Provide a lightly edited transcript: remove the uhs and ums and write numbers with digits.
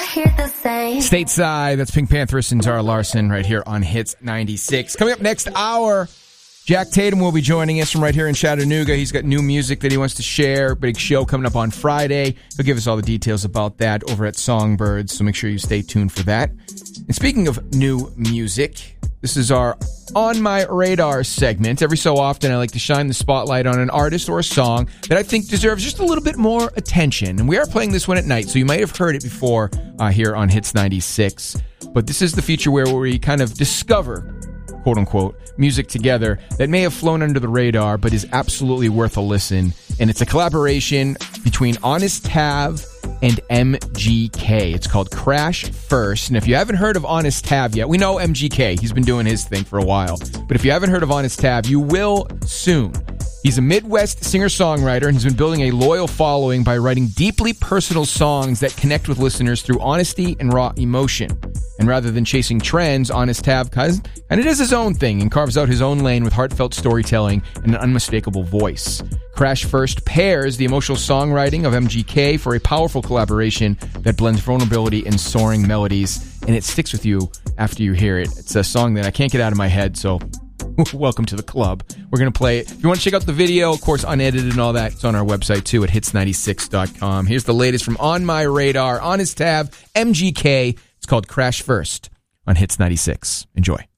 hear the same. Stateside, that's Pink Pantheress and Zara Larson right here on Hits 96. Coming up next hour, Jack Tatum will be joining us from right here in Chattanooga. He's got new music that he wants to share. Big show coming up on Friday. He'll give us all the details about that over at Songbirds, so make sure you stay tuned for that. And speaking of new music, this is our On My Radar segment. Every so often, I like to shine the spotlight on an artist or a song that I think deserves just a little bit more attention. And we are playing this one at night, so you might have heard it before here on Hits 96. But this is the feature where we kind of discover, quote-unquote, music together that may have flown under the radar but is absolutely worth a listen. And it's a collaboration between Honest Tav and MGK. It's called Crash First. And if you haven't heard of Honest Tav yet, we know MGK. He's been doing his thing for a while. But if you haven't heard of Honest Tav, you will soon. He's a Midwest singer-songwriter, and he's been building a loyal following by writing deeply personal songs that connect with listeners through honesty and raw emotion. And rather than chasing trends, Honest Tav kind of does his own thing and carves out his own lane with heartfelt storytelling and an unmistakable voice. Crash First pairs the emotional songwriting of MGK for a powerful collaboration that blends vulnerability and soaring melodies, and it sticks with you after you hear it. It's a song that I can't get out of my head, so welcome to the club. We're going to play it. If you want to check out the video, of course, unedited and all that, it's on our website, too, at hits96.com. Here's the latest from On My Radar, Honest Tav, MGK. It's called Crash First on Hits 96. Enjoy.